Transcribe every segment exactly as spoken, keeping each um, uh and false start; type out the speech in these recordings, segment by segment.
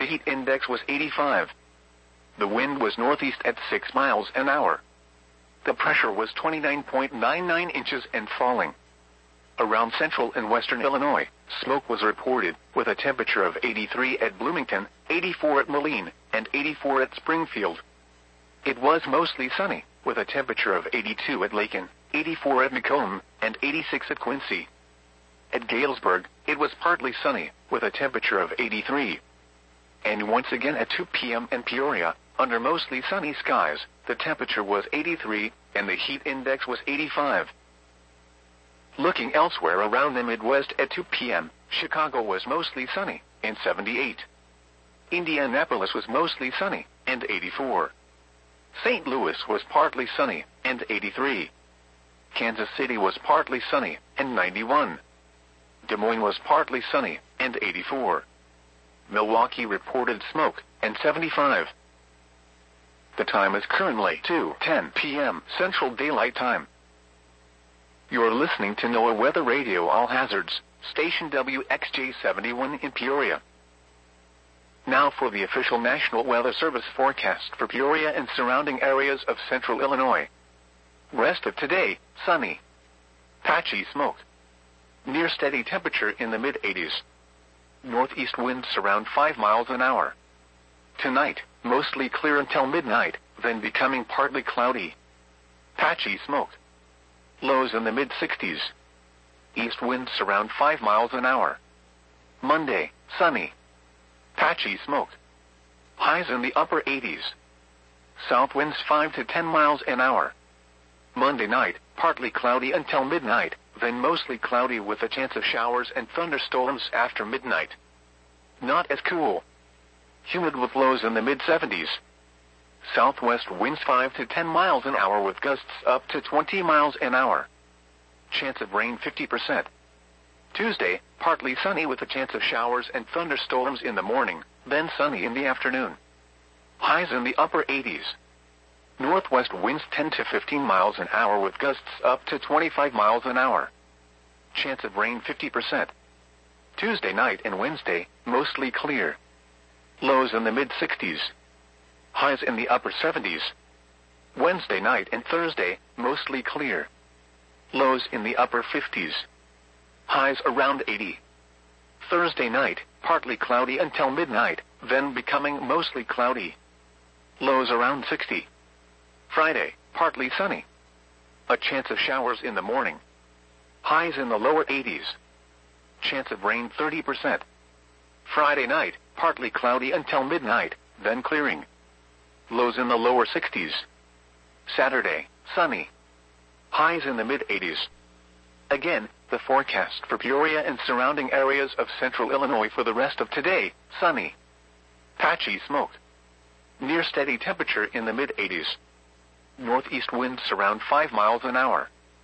heat index was eighty-five. The wind was northeast at six miles an hour. The pressure was twenty-nine point nine nine inches and falling. Around central and western Illinois, smoke was reported, with a temperature of eighty-three at Bloomington, eighty-four at Moline, and eighty-four at Springfield. It was mostly sunny, with a temperature of eighty-two at Lakin, eighty-four at Macomb, and eighty-six at Quincy. At Galesburg, it was partly sunny, with a temperature of eighty-three. And once again at two p m in Peoria, under mostly sunny skies, the temperature was eighty-three, and the heat index was eighty-five. Looking elsewhere around the Midwest at two p m, Chicago was mostly sunny, and seventy-eight. Indianapolis was mostly sunny, and eighty-four. Saint Louis was partly sunny, and eighty-three. Kansas City was partly sunny, and ninety-one. Des Moines was partly sunny, and eighty-four. Milwaukee reported smoke, and seventy-five. The time is currently two ten p m Central Daylight Time. You're listening to NOAA Weather Radio All Hazards, station W X J seventy-one in Peoria. Now for the official National Weather Service forecast for Peoria and surrounding areas of central Illinois. Rest of today, sunny. Patchy smoke. Near steady temperature in the mid eighties. Northeast winds around five miles an hour. Tonight, mostly clear until midnight, then becoming partly cloudy. Patchy smoke. Lows in the mid sixties. East winds around five miles an hour. Monday, sunny. Patchy smoke. Highs in the upper eighties. South winds five to ten miles an hour. Monday night, partly cloudy until midnight, then mostly cloudy with a chance of showers and thunderstorms after midnight. Not as cool. Humid with lows in the mid seventies. Southwest winds five to ten miles an hour with gusts up to twenty miles an hour. Chance of rain fifty percent. Tuesday, partly sunny with a chance of showers and thunderstorms in the morning, then sunny in the afternoon. Highs in the upper eighties. Northwest winds ten to fifteen miles an hour with gusts up to twenty-five miles an hour. Chance of rain fifty percent. Tuesday night and Wednesday, mostly clear. Lows in the mid sixties. Highs in the upper seventies. Wednesday night and Thursday, mostly clear. Lows in the upper fifties. Highs around eighty. Thursday night, partly cloudy until midnight, then becoming mostly cloudy. Lows around sixty. Friday, partly sunny. A chance of showers in the morning. Highs in the lower eighties. Chance of rain thirty percent. Friday night, partly cloudy until midnight, then clearing. Lows in the lower sixties. Saturday, sunny. Highs in the mid eighties. Again, the forecast for Peoria and surrounding areas of central Illinois for the rest of today, sunny. Patchy smoke. Near steady temperature in the mid eighties. Northeast winds around five miles an hour.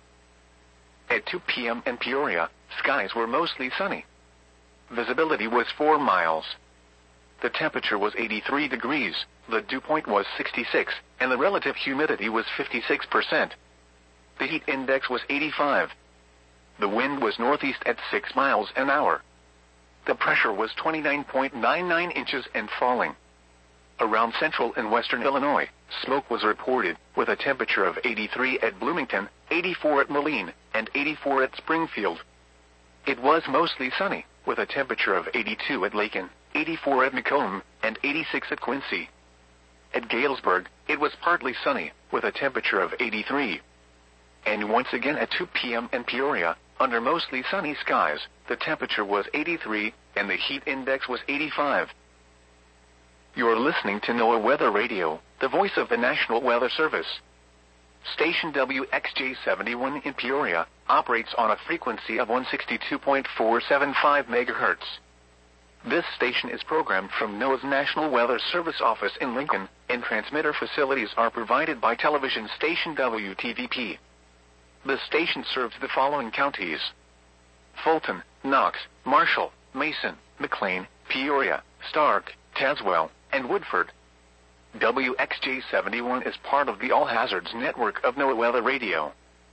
At two p m in Peoria, skies were mostly sunny. Visibility was four miles. The temperature was eighty-three degrees, the dew point was sixty-six, and the relative humidity was fifty-six percent. The heat index was eighty-five. The wind was northeast at six miles an hour. The pressure was twenty-nine point nine nine inches and falling. Around central and western Illinois, smoke was reported, with a temperature of eighty-three at Bloomington, eighty-four at Moline, and eighty-four at Springfield. It was mostly sunny, with a temperature of eighty-two at Lakin, eighty-four at Macomb, and eighty-six at Quincy. At Galesburg, it was partly sunny, with a temperature of eighty-three. And once again at two p m in Peoria, under mostly sunny skies, the temperature was eighty-three, and the heat index was eighty-five. You're listening to NOAA Weather Radio, the voice of the National Weather Service. Station W X J seventy-one in Peoria operates on a frequency of one sixty-two point four seven five megahertz. This station is programmed from NOAA's National Weather Service office in Lincoln, and transmitter facilities are provided by television station W T V P. The station serves the following counties: Fulton, Knox, Marshall, Mason, McLean, Peoria, Stark, Tazewell, and Woodford. W X J seventy-one is part of the All Hazards network of NOAA Weather Radio.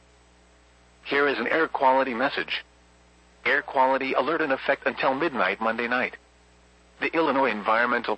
Here is an air quality message. Air quality alert in effect until midnight Monday night. The Illinois Environmental